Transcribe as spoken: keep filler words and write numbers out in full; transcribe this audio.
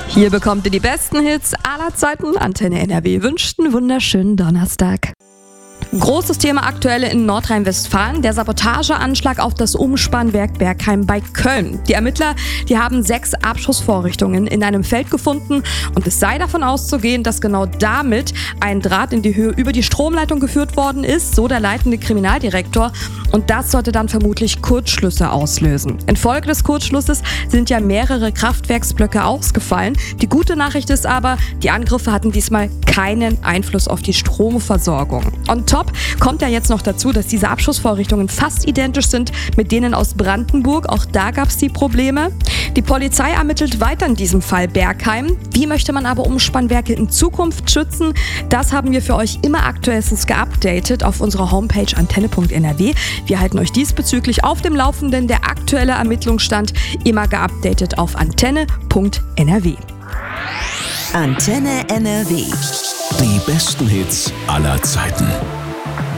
Hier bekommt ihr die besten Hits aller Zeiten. Antenne N R W wünscht einen wunderschönen Donnerstag. Großes Thema aktuell in Nordrhein-Westfalen, der Sabotageanschlag auf das Umspannwerk Bergheim bei Köln. Die Ermittler, die haben sechs Abschussvorrichtungen in einem Feld gefunden und es sei davon auszugehen, dass genau damit ein Draht in die Höhe über die Stromleitung geführt worden ist, so der leitende Kriminaldirektor. Und das sollte dann vermutlich Kurzschlüsse auslösen. Infolge des Kurzschlusses sind ja mehrere Kraftwerksblöcke ausgefallen. Die gute Nachricht ist aber, die Angriffe hatten diesmal keinen Einfluss auf die Stromversorgung. On top kommt ja jetzt noch dazu, dass diese Abschussvorrichtungen fast identisch sind mit denen aus Brandenburg. Auch da gab es die Probleme. Die Polizei ermittelt weiter in diesem Fall Bergheim. Wie möchte man aber Umspannwerke in Zukunft schützen? Das haben wir für euch immer aktuellstens geupdatet auf unserer Homepage antenne punkt n r w. Wir halten euch diesbezüglich auf dem Laufenden. Der aktuelle Ermittlungsstand immer geupdatet auf antenne punkt n r w. Antenne N R W. Die besten Hits aller Zeiten.